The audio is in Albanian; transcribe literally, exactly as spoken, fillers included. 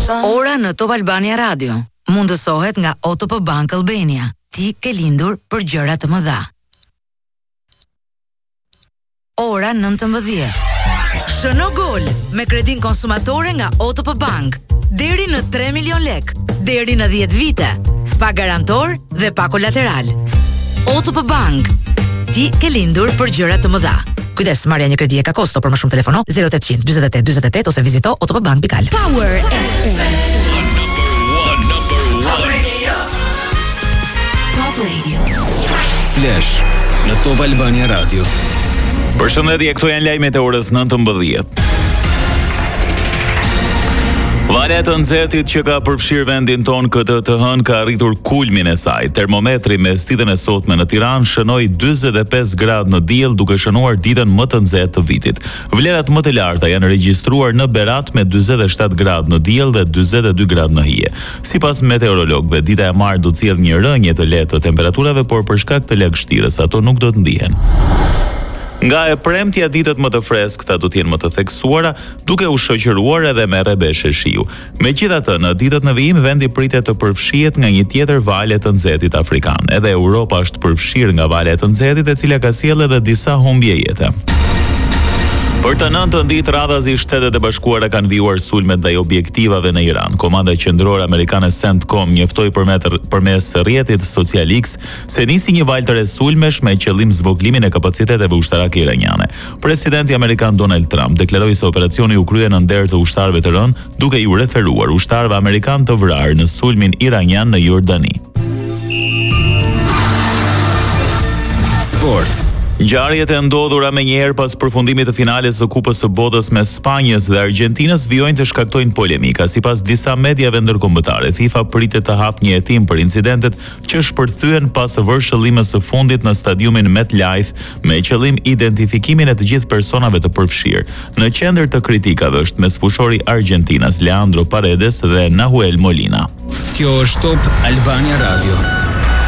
Ora në Top Albania Radio mundësohet nga O T P Bank Albania. Ti ke lindur për gjëra të mëdha. Ora nëntëmbëdhjetë. Shëno gol me kredin konsumatore nga O T P Bank. Deri në tre milion lek, deri në dhjetë vite. Pa garantor dhe pa kolateral. O T P Bank. Ti ke lindur për gjëra të mëdha. Kujdes, marrja një kredi e ka kosto, për më shumë telefono zero opt zero zero dyzet e tetë dyzet e tetë ose vizito otpbank pikal. Power F M. Top Radio. Top Radio. Flash në Top Albania Radio. Përshëndetje, këto janë lajmet e orës nëntëmbëdhjetë. Valja e nxehtit që ka përfshirë vendin ton këtë të hënë ka arritur kulmin e saj. Termometri me ditën e sotme në Tiranë shënoi dyzet e pesë gradë në diell, duke shënuar ditën më të nxehtë të vitit. Vlerat më të larta janë regjistruar në Berat me dyzet e shtatë gradë në diell dhe dyzet e dy gradë në hije. Sipas meteorologëve, dita e martë do të sjellë një rënje të lehtë të temperaturave, por për shkak të lagështirës ato nuk do të ndihen. Nga e premtja ditët më të freskëta do të jenë më të theksuara, duke u shoqëruar edhe me rrebeshë shiu. Megjithatë, në ditët në vijim vendi pritet të përfshihet nga një tjetër valë të nxehtit afrikan. Edhe Europa është përfshirë nga valja e nxehtit, e cila ka sjellë edhe disa humbje jete. Për të nëntën ditë radhazi Shtetet e Bashkuara kanë vijuar sulmet ndaj objektivave në Iran. Komanda qendrore amerikane CENTCOM njoftoi përmes rrjetit social X se nisi një valë të re sulmesh me qëllim zvogëlimin e kapaciteteve ushtarake iraniane. Presidenti amerikan Donald Trump deklaroi se operacioni u krye në nder të ushtarëve të rënë, duke i referuar ushtarëve amerikan të vrarë në sulmin iranian në Jordani. Sport. Ngjarjet e ndodhura më njëherë pas përfundimit të finales së Kupës së Botës mes Spanjës dhe Argjentinës vijojnë të shkaktojnë polemika. Sipas disa mediave ndërkombëtare, FIFA pritet të hapë një hetim për incidentet që shpërthyen pas vërshëllimit së fundit në stadiumin MetLife me qëllim identifikimin e të gjithë personave të përfshirë. Në qendër të kritikave është mesfushori Argjentinas Leandro Paredes dhe Nahuel Molina. Kjo është Top Albania Radio.